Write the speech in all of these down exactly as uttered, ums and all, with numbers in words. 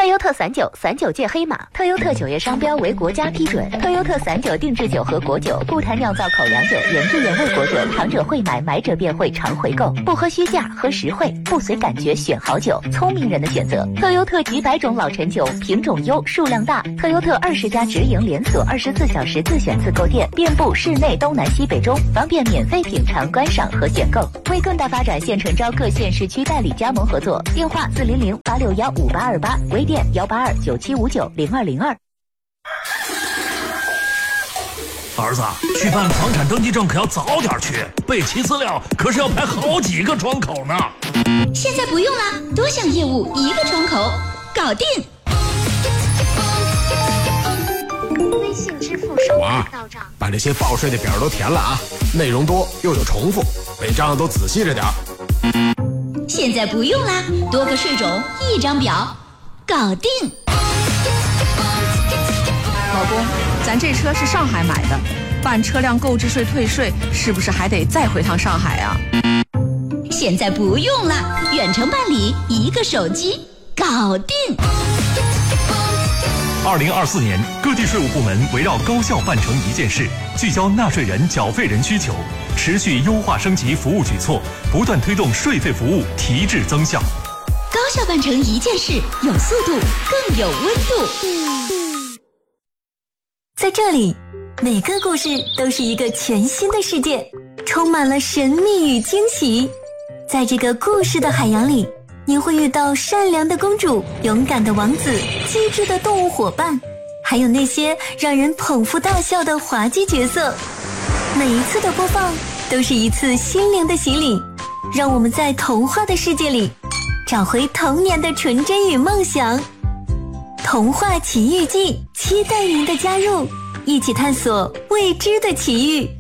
特优特散酒，散酒界黑马。特优特酒业商标为国家批准。特优特散酒定制酒和果酒，不谈酿造口粮酒，原汁原味果酒，尝者会买，买者便会常回购。不喝虚价，喝实惠，不随感觉选好酒，聪明人的选择。特优特几百种老陈酒，品种优，数量大。特优特二十家直营连锁，二十四小时自选自购店，遍布市内东南西北中，方便免费品尝、观赏和选购。为更大发展，现诚招各县市区代理加盟合作，电话四零零八六幺五八二八，微店幺八二九七五九零二零二。 儿子，去办房产登记证可要早点去，备齐资料可是要排好几个窗口呢。 现在不用了，多项业务一个窗口，搞定。 微信支付收款到账， 把这些报税的表都填了啊，内容多又有重复，每张都仔细着点。 现在不用啦，多个税种一张表，搞定。 老公，咱这车是上海买的，办车辆购置税退税是不是还得再回趟上海啊？ 现在不用了，远程办理，一个手机搞定。 二零二四年，各地税务部门围绕高效办成一件事，聚焦纳税人、缴费人需求，持续优化升级服务举措，不断推动税费服务提质增效。 高效办成一件事，有速度，更有温度。 在这里，每个故事都是一个全新的世界，充满了神秘与惊喜。在这个故事的海洋里，你会遇到善良的公主、勇敢的王子、机智的动物伙伴，还有那些让人捧腹大笑的滑稽角色。每一次的播放都是一次心灵的洗礼，让我们在童话的世界里找回童年的纯真与梦想。童话奇遇记，期待您的加入，一起探索未知的奇遇。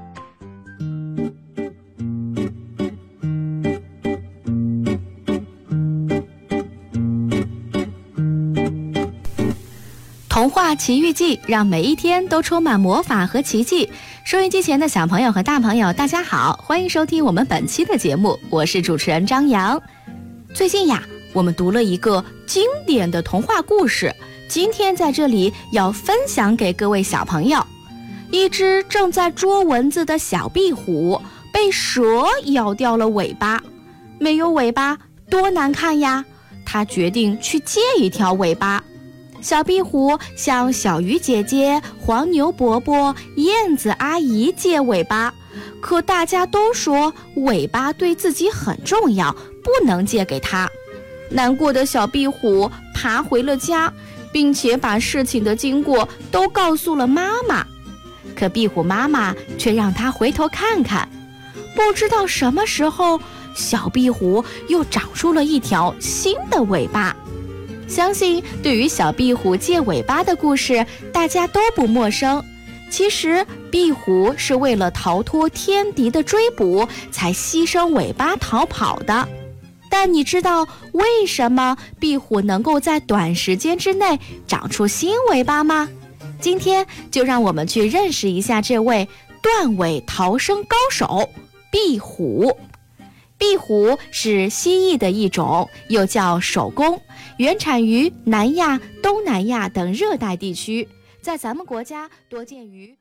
童话奇遇记，让每一天都充满魔法和奇迹。收音机前的小朋友和大朋友，大家好，欢迎收听我们本期的节目，我是主持人张扬。最近呀，我们读了一个经典的童话故事，今天在这里要分享给各位小朋友。一只正在捉蚊子的小壁虎被蛇咬掉了尾巴，没有尾巴多难看呀，他决定去借一条尾巴。小壁虎向小鱼姐姐、黄牛伯伯、燕子阿姨借尾巴，可大家都说尾巴对自己很重要，不能借给他。难过的小壁虎爬回了家，并且把事情的经过都告诉了妈妈。可壁虎妈妈却让他回头看看，不知道什么时候，小壁虎又长出了一条新的尾巴。相信对于小壁虎借尾巴的故事，大家都不陌生。其实壁虎是为了逃脱天敌的追捕，才牺牲尾巴逃跑的。但你知道为什么壁虎能够在短时间之内长出新尾巴吗？今天就让我们去认识一下这位断尾逃生高手壁虎。壁虎是蜥蜴的一种，又叫守宫，原产于南亚、东南亚等热带地区，在咱们国家多见于。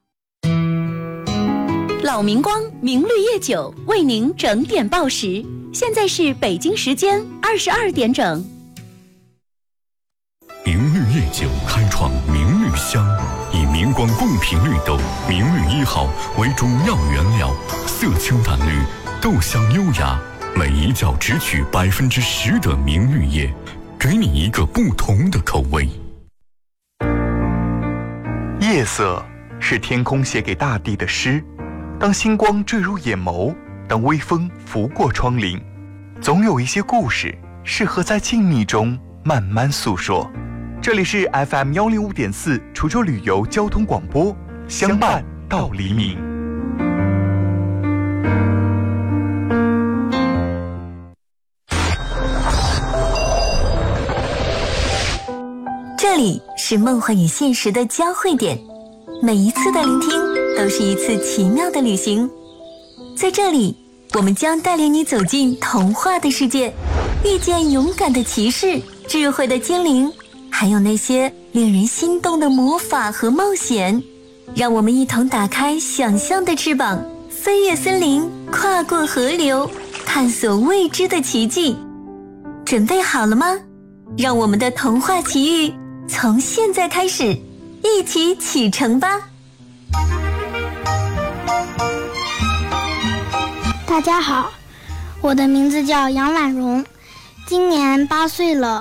老明光明绿夜酒为您整点报时，现在是北京时间二十二点整。 明绿夜酒开创明绿香，以明光贡品绿豆明绿一号为主要原料，色清淡绿，豆香优雅，每一角只取百分之十的明绿叶，给你一个不同的口味。 夜色是天空写给大地的诗，当星光坠入眼眸，当微风拂过窗棂，总有一些故事适合在静谧中慢慢诉说。这里是 F M 一零五点四滁州旅游交通广播，相伴到黎明。 这里是梦幻与现实的交汇点，每一次的聆听都是一次奇妙的旅行。在这里，我们将带领你走进童话的世界，遇见勇敢的骑士、智慧的精灵， 还有那些令人心动的魔法和冒险。让我们一同打开想象的翅膀，飞越森林，跨过河流，探索未知的奇迹。准备好了吗？让我们的童话奇遇从现在开始，一起启程吧！ 大家好，我的名字叫杨婉蓉，今年八岁了。